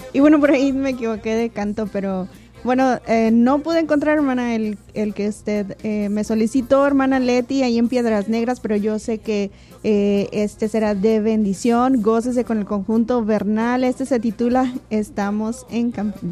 Y bueno, por ahí me equivoqué de canto, pero bueno, no pude encontrar, hermana, el que usted me solicitó, hermana Leti, ahí en Piedras Negras, pero yo sé que este será de bendición. Gócese con el conjunto Bernal. Este se titula Estamos en Campaña.